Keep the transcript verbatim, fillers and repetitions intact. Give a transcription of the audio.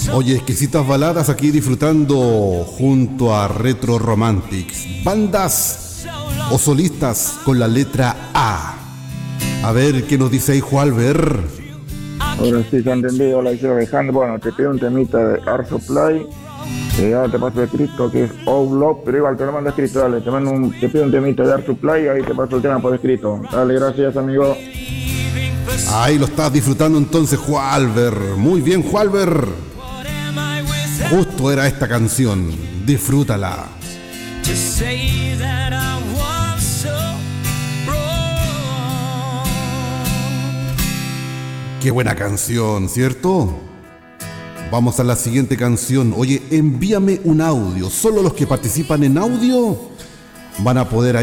Oye, exquisitas baladas aquí disfrutando junto a Retro Romantics. Bandas o solistas con la letra A. A ver, ¿qué nos dice ahí, Jualver? Ahora sí se ha entendido, la dice Alejandro. Bueno, te pido un temita de Art Supply. Eh, ahora te paso escrito que es All Love, pero igual te lo mando escrito, dale. Te, mando un, te pido un temita de Art Supply y ahí te paso el tema por escrito. Dale, gracias, amigo. Ahí lo estás disfrutando entonces, Jualver. Muy bien, Jualver. Justo era esta canción. Disfrútala. Qué buena canción, ¿cierto? Vamos a la siguiente canción. Oye, envíame un audio. Solo los que participan en audio van a poder